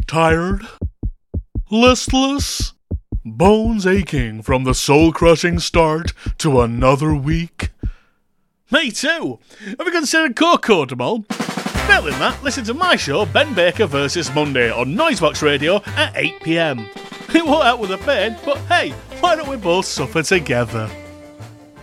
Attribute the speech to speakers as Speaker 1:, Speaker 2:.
Speaker 1: Tired? Listless? Bones aching from the soul-crushing start to another week? Me too! Have you considered Cocodamol? Failing that, listen to my show Ben Baker vs Monday on Noisebox Radio at 8pm. It won't help with the pain, but hey, why don't we both suffer together?